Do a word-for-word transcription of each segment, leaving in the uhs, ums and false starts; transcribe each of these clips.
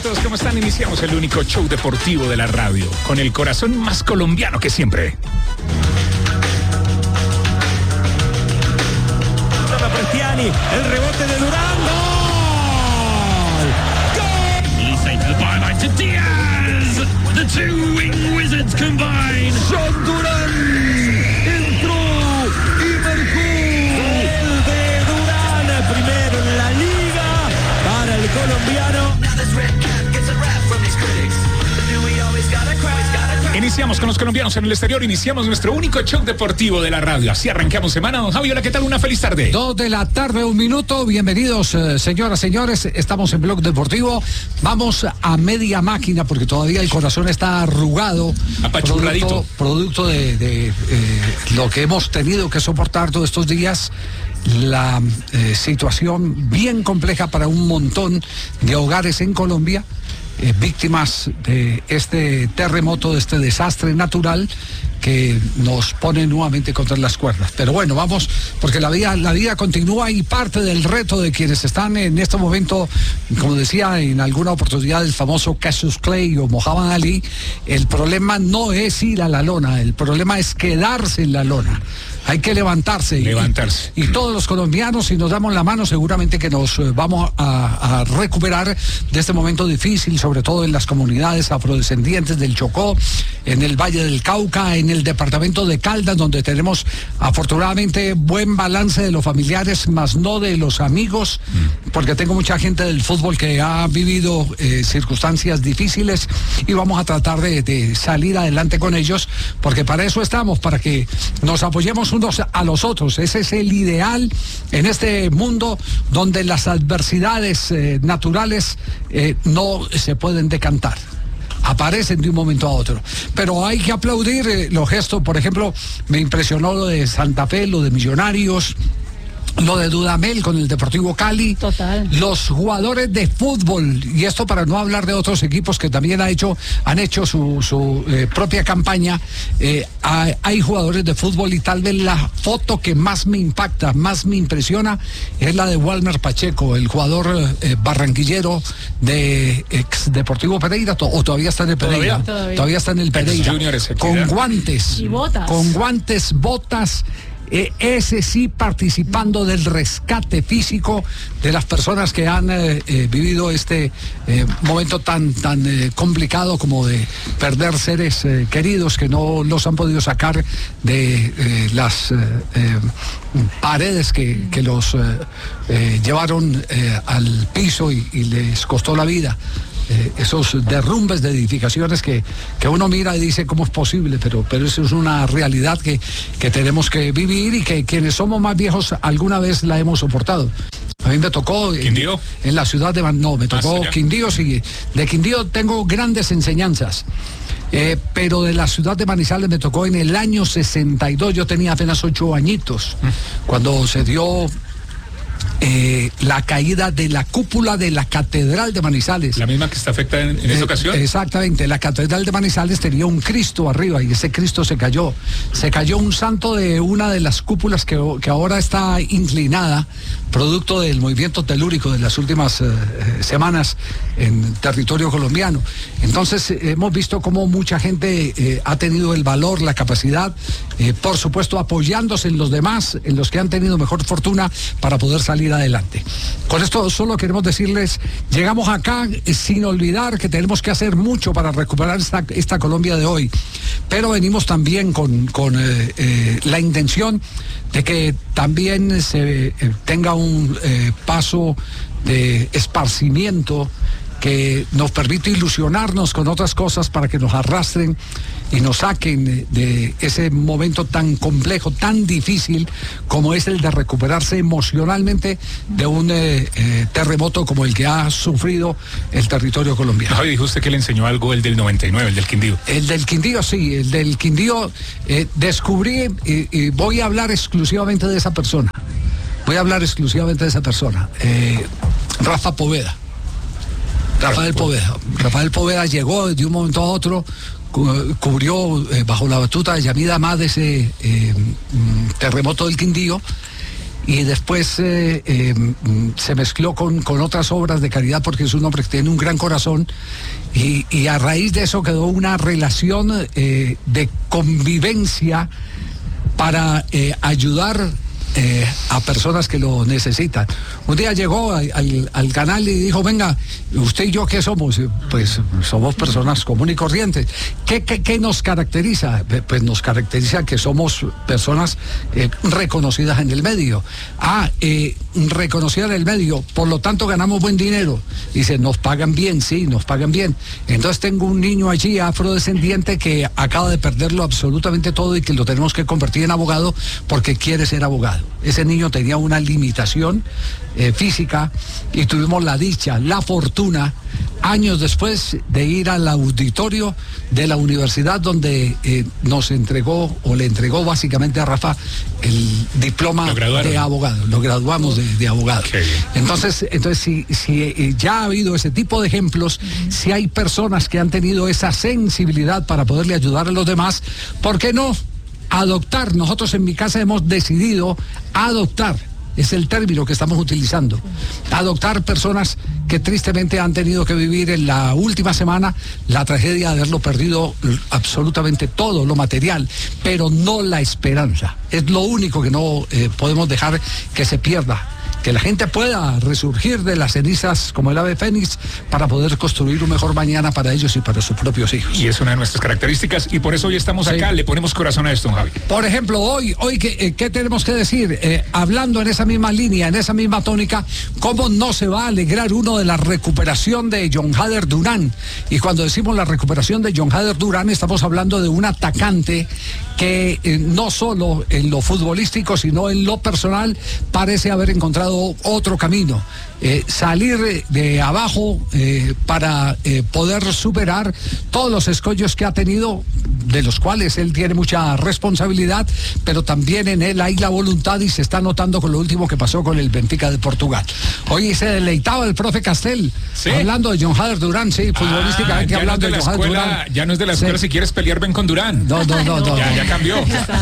todos, ¿cómo están? Iniciamos el único show deportivo de la radio, con el corazón más colombiano que siempre. El rebote de Durán. ¡Gol! Inside to the byline to Diaz. The two wing wizards combine. John Durán entró y marcó. El de Durán, primero en la liga para el colombiano. Iniciamos con los colombianos en el exterior, iniciamos nuestro único show deportivo de la radio. Así arrancamos semana. Don Javi, hola, ¿qué tal? Una feliz tarde. Dos de la tarde, un minuto. Bienvenidos, eh, señoras, señores. Estamos en Blog Deportivo. Vamos a media máquina porque todavía el corazón está arrugado. Apachurradito. Producto, producto de, de eh, lo que hemos tenido que soportar todos estos días. La eh, situación bien compleja para un montón de hogares en Colombia. Eh, víctimas de este terremoto, de este desastre natural que nos pone nuevamente contra las cuerdas. Pero bueno, vamos, porque la vida, la vida continúa y parte del reto de quienes están en este momento, como decía en alguna oportunidad el famoso Cassius Clay o Muhammad Ali, el problema no es ir a la lona, el problema es quedarse en la lona. Hay que levantarse. Levantarse. Y, y todos los colombianos, si nos damos la mano, seguramente que nos eh, vamos a, a recuperar de este momento difícil, sobre todo en las comunidades afrodescendientes del Chocó, en el Valle del Cauca, en el departamento de Caldas, donde tenemos afortunadamente buen balance de los familiares, más no de los amigos, mm. porque tengo mucha gente del fútbol que ha vivido eh, circunstancias difíciles y vamos a tratar de, de salir adelante con ellos, porque para eso estamos, para que nos apoyemos unos a los otros. Ese es el ideal en este mundo donde las adversidades eh, naturales eh, no se pueden decantar, aparecen de un momento a otro, pero hay que aplaudir eh, los gestos. Por ejemplo, me impresionó lo de Santa Fe, lo de Millonarios, lo de Dudamel con el Deportivo Cali. Total. Los jugadores de fútbol, y esto para no hablar de otros equipos que también ha hecho, han hecho su, su eh, propia campaña. Eh, hay, hay jugadores de fútbol y tal vez la foto que más me impacta, más me impresiona, es la de Walmer Pacheco, el jugador eh, barranquillero de ex Deportivo Pereira, to, o todavía está en el Pereira. ¿Todavía? Todavía, todavía está en el Pereira. Con guantes. Y botas. Con guantes, botas. Eh, ese sí participando del rescate físico de las personas que han eh, eh, vivido este eh, momento tan tan eh, complicado como de perder seres eh, queridos que no los han podido sacar de eh, las eh, eh, paredes que, que los eh, eh, llevaron eh, al piso y, y les costó la vida. Eh, esos derrumbes de edificaciones que, que uno mira y dice cómo es posible, pero, pero eso es una realidad que, que tenemos que vivir y que quienes somos más viejos alguna vez la hemos soportado. A mí me tocó en, en la ciudad de Man, no, me tocó ah, Quindío, sí, de Quindío tengo grandes enseñanzas. Eh, pero de la ciudad de Manizales me tocó en el año sesenta y dos, yo tenía apenas ocho añitos, mm. cuando se dio Eh, la caída de la cúpula de la Catedral de Manizales. La misma que está afectada en, en esta eh, ocasión. Exactamente, la Catedral de Manizales tenía un Cristo arriba y ese Cristo se cayó. Se cayó un santo de una de las cúpulas que, que ahora está inclinada, producto del movimiento telúrico de las últimas eh, semanas en territorio colombiano. Entonces eh, hemos visto cómo mucha gente eh, ha tenido el valor, la capacidad, eh, por supuesto apoyándose en los demás, en los que han tenido mejor fortuna para poder salir adelante. Con esto solo queremos decirles, llegamos acá eh, sin olvidar que tenemos que hacer mucho para recuperar esta, esta Colombia de hoy, pero venimos también con, con eh, eh, la intención de que también se eh, tenga un eh, paso de esparcimiento que nos permite ilusionarnos con otras cosas para que nos arrastren y nos saquen de ese momento tan complejo, tan difícil como es el de recuperarse emocionalmente de un eh, eh, terremoto como el que ha sufrido el territorio colombiano. Javi, dijo usted que le enseñó algo el del noventa y nueve, el del Quindío. El del Quindío, sí, el del Quindío eh, descubrí y, y voy a hablar exclusivamente de esa persona. Voy a hablar exclusivamente de esa persona. Eh, Rafa Poveda. Rafael Poveda. Rafael Poveda llegó de un momento a otro, cu- cubrió eh, bajo la batuta de Yamida Amad ese eh, terremoto del Quindío y después eh, eh, se mezcló con, con otras obras de caridad porque es un hombre que tiene un gran corazón y, y a raíz de eso quedó una relación eh, de convivencia para eh, ayudar Eh, a personas que lo necesitan. Un día llegó a, al, al canal y dijo, venga, usted y yo, ¿qué somos? Pues somos personas comunes y corrientes. ¿Qué, qué, qué nos caracteriza? Pues nos caracteriza que somos personas eh, reconocidas en el medio. Ah, eh, reconocida en el medio, por lo tanto ganamos buen dinero. Dice, nos pagan bien, sí, nos pagan bien. Entonces tengo un niño allí afrodescendiente que acaba de perderlo absolutamente todo y que lo tenemos que convertir en abogado porque quiere ser abogado. Ese niño tenía una limitación eh, física y tuvimos la dicha, la fortuna, años después de ir al auditorio de la universidad donde eh, nos entregó o le entregó básicamente a Rafa el diploma de abogado. Lo graduamos de, de abogado. Entonces, entonces si, si eh, ya ha habido ese tipo de ejemplos, uh-huh. si hay personas que han tenido esa sensibilidad para poderle ayudar a los demás, ¿por qué no? Adoptar, nosotros en mi casa hemos decidido adoptar, es el término que estamos utilizando, adoptar personas que tristemente han tenido que vivir en la última semana la tragedia de haberlo perdido absolutamente todo, lo material, pero no la esperanza. Es lo único que no eh, podemos dejar que se pierda. Que la gente pueda resurgir de las cenizas como el ave fénix para poder construir un mejor mañana para ellos y para sus propios hijos. Y es una de nuestras características y por eso hoy estamos sí. acá, le ponemos corazón a esto, Javi. Por ejemplo, hoy, hoy ¿qué, eh, ¿qué tenemos que decir? Eh, hablando en esa misma línea, en esa misma tónica, ¿cómo no se va a alegrar uno de la recuperación de John Hader Durán? Y cuando decimos la recuperación de John Hader Durán, estamos hablando de un atacante que eh, no solo en lo futbolístico, sino en lo personal, parece haber encontrado otro camino, eh, salir de abajo eh, para eh, poder superar todos los escollos que ha tenido, de los cuales él tiene mucha responsabilidad, pero también en él hay la voluntad y se está notando con lo último que pasó con el Benfica de Portugal. Hoy se deleitaba el profe Castel, ¿sí? hablando de John Hader Durán, sí, futbolísticamente ah, hablando no de John Hader Durán. Ya no es de la escuela, sí. si quieres pelear, ven con Durán. No, no, no, no. Ya, ya cambió.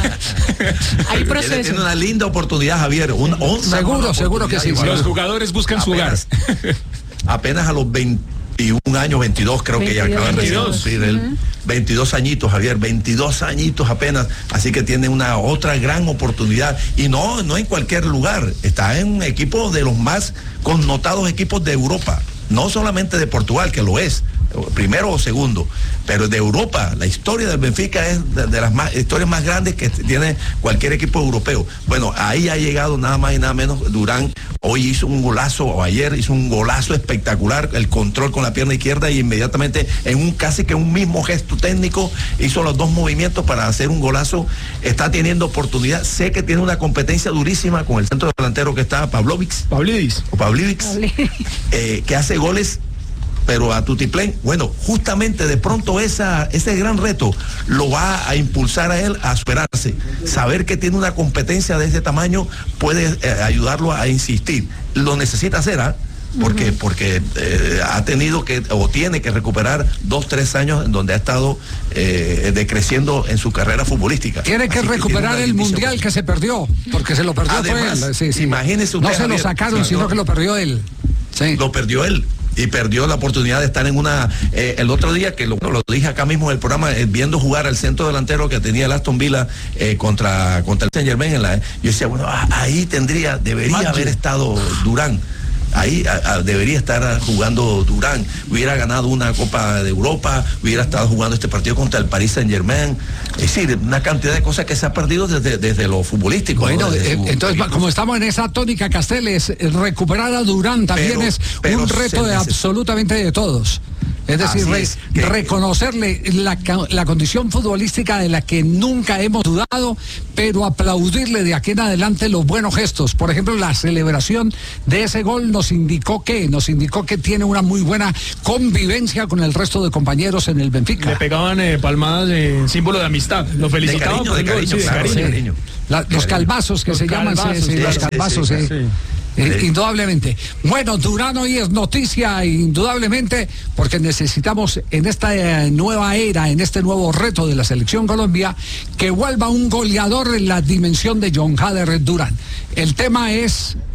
Hay proceso. Tiene una linda oportunidad, Javier. Una, una, seguro, una seguro que sí. Los jugadores buscan apenas, su hogar. Apenas a los veintiún años, veintidós creo veintidós, que ya acaban de cumplir uh-huh. el veintidós añitos, Javier, veintidós añitos apenas, así que tiene una otra gran oportunidad y no, no en cualquier lugar, está en un equipo de los más connotados equipos de Europa, no solamente de Portugal, que lo es, primero o segundo, pero de Europa. La historia del Benfica es de, de las más, historias más grandes que tiene cualquier equipo europeo. Bueno, ahí ha llegado nada más y nada menos Durán. Hoy hizo un golazo, o ayer hizo un golazo espectacular, el control con la pierna izquierda y inmediatamente en un casi que un mismo gesto técnico hizo los dos movimientos para hacer un golazo. Está teniendo oportunidad, sé que tiene una competencia durísima con el centro delantero que está Pavlovic. Pavlidis. O Pavlidis, eh, que hace goles pero a tutiplén. Bueno, justamente de pronto esa, ese gran reto lo va a impulsar a él a superarse. Saber que tiene una competencia de ese tamaño puede eh, ayudarlo a insistir. Lo necesita hacer, ¿ah? ¿eh? Porque, uh-huh. porque eh, ha tenido que, o tiene que recuperar dos, tres años en donde ha estado eh, decreciendo en su carrera futbolística. Tiene que Así recuperar que tiene el mundial que se perdió, porque se lo perdió Además, fue él. Sí, sí. Imagínese usted, no se Javier, lo sacaron, sino no, que lo perdió él. Sí. Lo perdió él. Y perdió la oportunidad de estar en una... Eh, el otro día, que lo, lo dije acá mismo en el programa, eh, viendo jugar al centro delantero que tenía el Aston Villa eh, contra, contra el Saint Germain, en la, yo decía, bueno, ah, ahí tendría, debería Macho. haber estado Durán. Ahí a, a, debería estar jugando Durán, hubiera ganado una Copa de Europa, hubiera estado jugando este partido contra el Paris Saint Germain, es decir, una cantidad de cosas que se ha perdido desde, desde lo futbolístico. Bueno, ¿no? eh, entonces equipo. Como estamos en esa tónica, Casteles, recuperar a Durán también pero, es pero un reto de absolutamente de todos. Es decir, re, es que, reconocerle la, la condición futbolística de la que nunca hemos dudado, pero aplaudirle de aquí en adelante los buenos gestos. Por ejemplo, la celebración de ese gol nos indicó que, nos indicó que tiene una muy buena convivencia con el resto de compañeros en el Benfica. Le pegaban eh, palmadas en símbolo de amistad. Lo felicitaban de cariño, de cariño, sí, claro, de cariño. De cariño. La, los calvazos que los se calvazos, llaman, sí, sí, sí, los calvazos, sí. sí. sí. eh, Sí. indudablemente. Bueno, Durán hoy es noticia, indudablemente, porque necesitamos en esta eh, nueva era, en este nuevo reto de la selección Colombia, que vuelva un goleador en la dimensión de John Hader Durán. El tema es